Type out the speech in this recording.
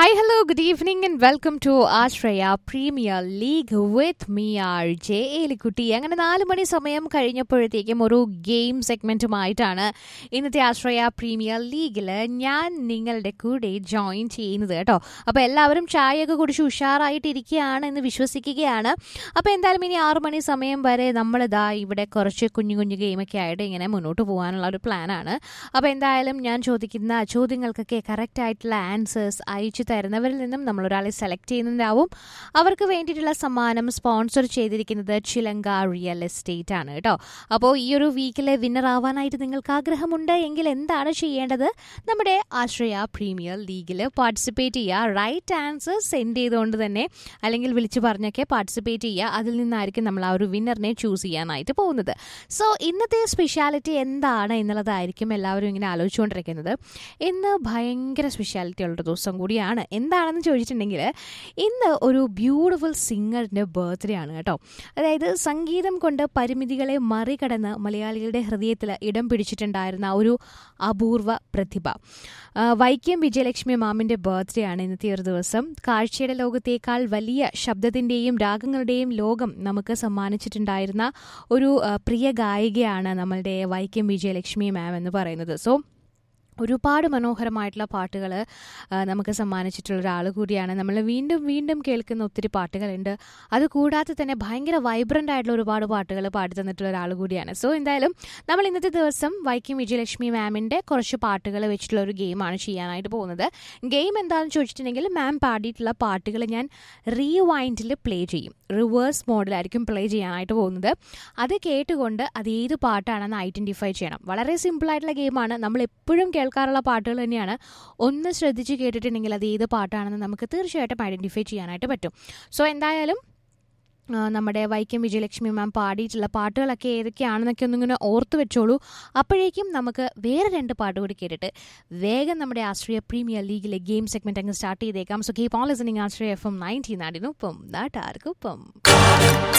Hi, hello, good evening and welcome to Australia Premier League with me, RJ എലിക്കുട്ടി. അങ്ങനെ 4 മണി സമയം കഴിഞ്ഞപ്പോഴത്തേക്കും ഒരു game സെഗ്മെന്റുമായിട്ടാണ് ഇന്നത്തെ ആശ്രയ പ്രീമിയർ ലീഗിൽ ഞാൻ നിങ്ങളുടെ കൂടെ ജോയിൻ ചെയ്യുന്നത് കേട്ടോ. അപ്പോൾ എല്ലാവരും ചായയൊക്കെ കുടിച്ച് ഉഷാറായിട്ടിരിക്കുകയാണ് എന്ന് വിശ്വസിക്കുകയാണ്. അപ്പോൾ എന്തായാലും ഇനി 6 മണി സമയം വരെ നമ്മളിതാ ഇവിടെ കുറച്ച് കുഞ്ഞു കുഞ്ഞു ഗെയിമൊക്കെ ആയിട്ട് ഇങ്ങനെ മുന്നോട്ട് പോകാനുള്ള ഒരു പ്ലാനാണ്. അപ്പോൾ എന്തായാലും ഞാൻ ചോദിക്കുന്ന ചോദ്യങ്ങൾക്കൊക്കെ കറക്റ്റ് ആയിട്ടുള്ള ആൻസേഴ്സ് അയച്ചു തരുന്നവരിൽ നിന്നും നമ്മളൊരാളെ സെലക്ട് ചെയ്യുന്നുണ്ടാവും. അവർക്ക് വേണ്ടിയിട്ടുള്ള സമ്മാനം സ്പോൺസർ ചെയ്തിരിക്കുന്നത് ചിലങ്ക റിയൽ എസ്റ്റേറ്റ് ആണ് കേട്ടോ. അപ്പോൾ ഈ ഒരു വീക്കിലെ വിന്നർ ആവാനായിട്ട് നിങ്ങൾക്ക് ആഗ്രഹമുണ്ട് എങ്കിൽ എന്താണ് ചെയ്യേണ്ടത്? നമ്മുടെ ആശ്രയ പ്രീമിയർ ലീഗിൽ പാർട്ടിസിപ്പേറ്റ് ചെയ്യുക. റൈറ്റ് ആൻസർ സെൻഡ് ചെയ്തുകൊണ്ട് തന്നെ അല്ലെങ്കിൽ വിളിച്ചു പറഞ്ഞൊക്കെ പാർട്ടിസിപ്പേറ്റ് ചെയ്യുക. അതിൽ നിന്നായിരിക്കും നമ്മൾ ആ ഒരു വിന്നറിനെ ചൂസ് ചെയ്യാനായിട്ട് പോകുന്നത്. സോ ഇന്നത്തെ സ്പെഷ്യാലിറ്റി എന്താണ് എന്നുള്ളതായിരിക്കും എല്ലാവരും ഇങ്ങനെ ആലോചിച്ചുകൊണ്ടിരിക്കുന്നത്. ഇന്ന് ഭയങ്കര സ്പെഷ്യാലിറ്റി ഉള്ളൊരു ദിവസം കൂടിയാണ്. എന്താണെന്ന് ചോദിച്ചിട്ടുണ്ടെങ്കിൽ ഇന്ന് ഒരു ബ്യൂട്ടിഫുൾ സിംഗറിൻ്റെ ബർത്ത്ഡേ ആണ് കേട്ടോ. അതായത് സംഗീതം കൊണ്ട് പരിമിതികളെ മറികടന്ന് മലയാളികളുടെ ഹൃദയത്തിൽ ഇടം പിടിച്ചിട്ടുണ്ടായിരുന്ന ഒരു അപൂർവ പ്രതിഭ. വൈക്കം വിജയലക്ഷ്മി മാമിൻ്റെ ബർത്ത്ഡേ ആണ് ഇന്നത്തെ ഒരു ദിവസം. കാഴ്ചയുടെ ലോകത്തേക്കാൾ വലിയ ശബ്ദത്തിൻ്റെയും രാഗങ്ങളുടെയും ലോകം നമുക്ക് സമ്മാനിച്ചിട്ടുണ്ടായിരുന്ന ഒരു പ്രിയ ഗായികയാണ് നമ്മളുടെ വൈക്കം വിജയലക്ഷ്മി മാം എന്ന് പറയുന്നത്. സോ ഒരുപാട് മനോഹരമായിട്ടുള്ള പാട്ടുകൾ നമുക്ക് സമ്മാനിച്ചിട്ടുള്ള ഒരാൾ കൂടിയാണ്. നമ്മൾ വീണ്ടും വീണ്ടും കേൾക്കുന്ന ഒത്തിരി പാട്ടുകളുണ്ട്. അതുകൂടാതെ തന്നെ ഭയങ്കര വൈബ്രൻ്റ് ആയിട്ടുള്ള ഒരുപാട് പാട്ടുകൾ പാടി തന്നിട്ടുള്ള ഒരാൾ കൂടിയാണ്. സോ എന്തായാലും നമ്മൾ ഇന്നത്തെ ദിവസം വൈക്കം വിജയലക്ഷ്മി മാമിൻ്റെ കുറച്ച് പാട്ടുകൾ വെച്ചിട്ടുള്ള ഒരു ഗെയിമാണ് ചെയ്യാനായിട്ട് പോകുന്നത്. ഗെയിം എന്താണെന്ന് ചോദിച്ചിട്ടുണ്ടെങ്കിൽ മാം പാടിയിട്ടുള്ള പാട്ടുകൾ ഞാൻ റീവൈൻഡിൽ പ്ലേ ചെയ്യും. റിവേഴ്സ് മോഡിലായിരിക്കും പ്ലേ ചെയ്യാനായിട്ട് പോകുന്നത്. അത് കേട്ടുകൊണ്ട് അത് ഏത് പാട്ടാണെന്ന് ഐഡൻറ്റിഫൈ ചെയ്യണം. വളരെ സിമ്പിളായിട്ടുള്ള ഗെയിമാണ്. നമ്മൾ എപ്പോഴും കേൾക്കാറുള്ള പാട്ടുകൾ തന്നെയാണ്. ഒന്ന് ശ്രദ്ധിച്ച് കേട്ടിട്ടുണ്ടെങ്കിൽ അത് ഏത് പാട്ടാണെന്ന് നമുക്ക് തീർച്ചയായിട്ടും ഐഡൻറ്റിഫൈ ചെയ്യാനായിട്ട് പറ്റും. സോ എന്തായാലും നമ്മുടെ വൈക്കം വിജയലക്ഷ്മി മാം പാടിയിട്ടുള്ള പാട്ടുകളൊക്കെ ഏതൊക്കെയാണെന്നൊക്കെ ഒന്നിങ്ങനെ ഓർത്ത് വെച്ചോളൂ. അപ്പോഴേക്കും നമുക്ക് വേറെ 2 പാട്ട് കൂടി കേട്ടിട്ട് വേഗം നമ്മുടെ ആശ്രയ പ്രീമിയർ ലീഗിലെ ഗെയിം സെഗ്മെന്റ് അങ്ങ് സ്റ്റാർട്ട് ചെയ്തേക്കാം. So keep on listening Ashraya FM 90 നാടിനൊപ്പം നാട്ടാർക്കൊപ്പം.